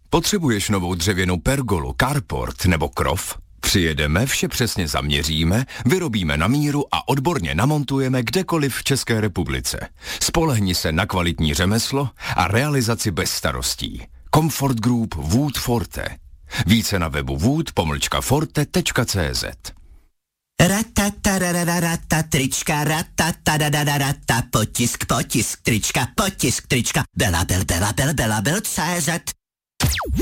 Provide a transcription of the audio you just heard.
Potřebuješ novou dřevěnou pergolu, carport nebo krov? Přijedeme, vše přesně zaměříme, vyrobíme na míru a odborně namontujeme kdekoliv v České republice. Spolehni se na kvalitní řemeslo a realizaci bez starostí. Comfort Group Wood Forte. Více na webu wood-forte.cz. Ratatarararata, trička, ratatarararata, potisk, trička, Bela Bel, CZ.